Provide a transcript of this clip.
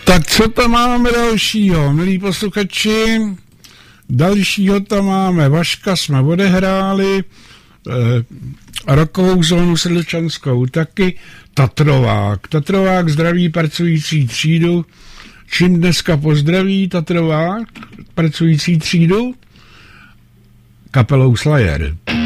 Tak co tam máme dalšího, milí posluchači? Dalšího tam máme Vaška, jsme odehráli, rokovou zónu sedlčanskou taky, Tatrovák zdraví pracující třídu. Čím dneska pozdraví Tatrovák pracující třídu? Kapelou Slayer.